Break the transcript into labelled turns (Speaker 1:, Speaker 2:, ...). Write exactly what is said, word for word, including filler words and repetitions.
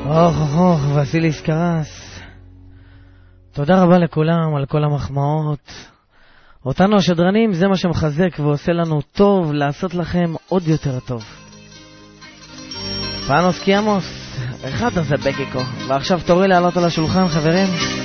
Speaker 1: אוח אוח, וסיליס קרס. תודה רבה לכולם על כל המחמאות. אותנו השדרנים זה מה שמחזק ועושה לנו טוב לעשות לכם עוד יותר טוב. פאנוס קיאמוס, אחד הזה בקיקו. ועכשיו תורי לעלות על השולחן, חברים.